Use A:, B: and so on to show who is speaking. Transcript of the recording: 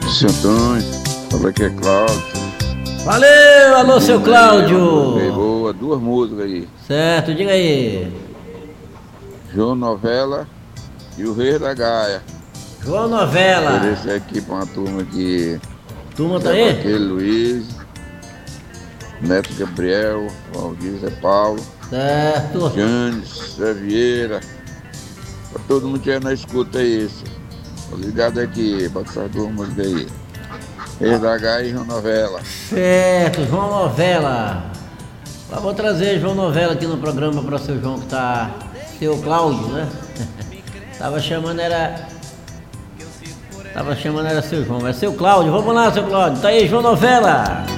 A: Seu Antônio, fala que é Cláudio.
B: Valeu, alô, seu Cláudio.
A: Pegou duas músicas aí.
B: Certo, diga aí.
A: João Novela e o Rei da Gaia.
B: João Novela.
A: Oferecer aqui pra uma turma aqui.
B: Turma tá
A: Zé
B: aí?
A: Vaqueiro Luiz, Neto Gabriel, Valdir Zé Paulo,
B: Certo.
A: Janes, Zé Vieira. Pra todo mundo que é na escuta aí, isso. Tô ligado aqui, pra essas duas músicas aí. Rei da Gaia e João Novela.
B: Certo, João Novela. Mas vou trazer João Novela aqui no programa para o seu João que tá. Seu Cláudio, né? Tava chamando era seu João, é seu Cláudio. Vamos lá, seu Cláudio. Tá aí, João Novela.